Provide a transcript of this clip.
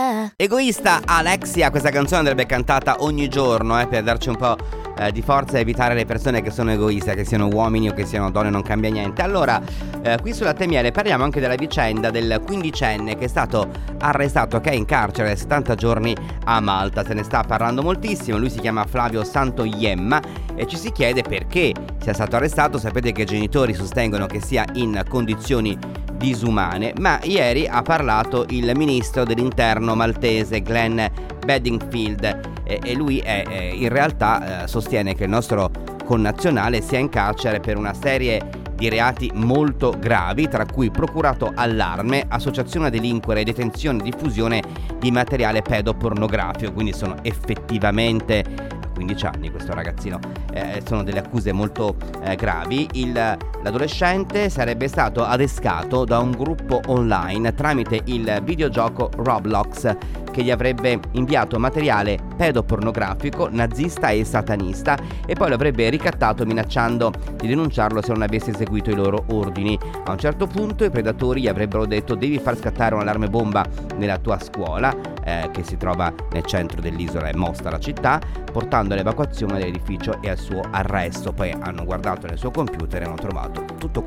Egoista Alexia, questa canzone andrebbe cantata ogni giorno per darci un po' di forza e evitare le persone che sono egoiste, che siano uomini o che siano donne, non cambia niente. Allora, qui sulla Temiere parliamo anche della vicenda del quindicenne che è stato arrestato, che è in carcere 70 giorni a Malta. Se ne sta parlando moltissimo. Lui si chiama Flavio Santoiemma e ci si chiede perché sia stato arrestato. Sapete che i genitori sostengono che sia in condizioni disumane, ma ieri ha parlato il ministro dell'interno maltese Glenn Bedingfield e lui in realtà sostiene che il nostro connazionale sia in carcere per una serie di reati molto gravi, tra cui procurato allarme, associazione a delinquere e detenzione e diffusione di materiale pedopornografico. Quindi sono effettivamente 15 anni questo ragazzino, sono delle accuse molto gravi. L'adolescente sarebbe stato adescato da un gruppo online tramite il videogioco Roblox, che gli avrebbe inviato materiale pedopornografico, nazista e satanista, e poi lo avrebbe ricattato minacciando di denunciarlo se non avesse eseguito i loro ordini. A un certo punto i predatori gli avrebbero detto: devi far scattare un allarme bomba nella tua scuola, che si trova nel centro dell'isola, è Mostar la città, portando all'evacuazione dell'edificio e al suo arresto. Poi hanno guardato nel suo computer e hanno trovato tutto